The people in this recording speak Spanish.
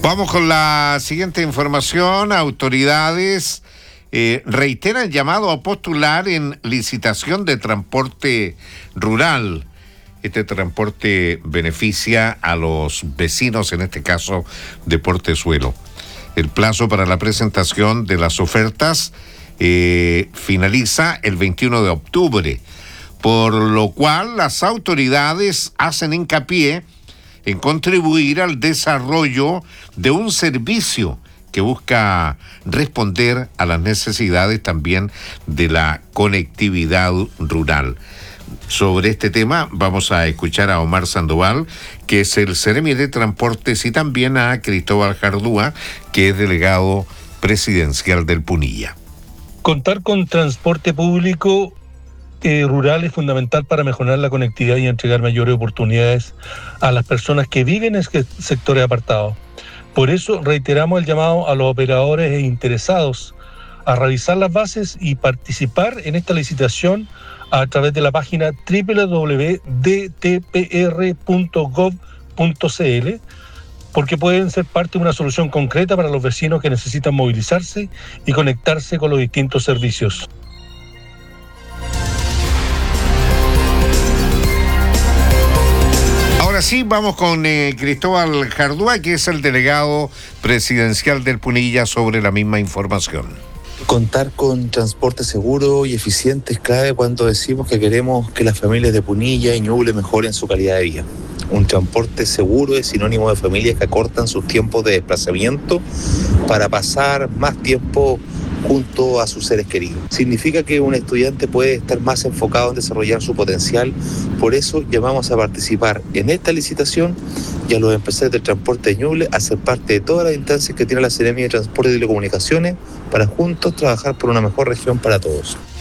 Vamos con la siguiente información. Autoridades reiteran llamado a postular en licitación de transporte rural. Este transporte beneficia a los vecinos, en este caso de Portezuelo. El plazo para la presentación de las ofertas finaliza el 21 de octubre, por lo cual las autoridades hacen hincapié en contribuir al desarrollo de un servicio que busca responder a las necesidades también de la conectividad rural. Sobre este tema vamos a escuchar a Omar Sandoval, que es el Seremi de Transportes, y también a Cristóbal Jardúa, que es delegado presidencial del Punilla. Contar con transporte público rural es fundamental para mejorar la conectividad y entregar mayores oportunidades a las personas que viven en sectores apartados. Por eso reiteramos el llamado a los operadores e interesados a revisar las bases y participar en esta licitación a través de la página www.dtpr.gov.cl, porque pueden ser parte de una solución concreta para los vecinos que necesitan movilizarse y conectarse con los distintos servicios. Ahora sí, vamos con Cristóbal Jardúa, que es el delegado presidencial del Punilla, sobre la misma información. Contar con transporte seguro y eficiente es clave cuando decimos que queremos que las familias de Punilla y Ñuble mejoren su calidad de vida. Un transporte seguro es sinónimo de familias que acortan sus tiempos de desplazamiento para pasar más tiempo junto a sus seres queridos. Significa que un estudiante puede estar más enfocado en desarrollar su potencial. Por eso llamamos a participar en esta licitación y a los empresarios del transporte de Ñuble a ser parte de todas las instancias que tiene la Seremi de Transporte y Telecomunicaciones para juntos trabajar por una mejor región para todos.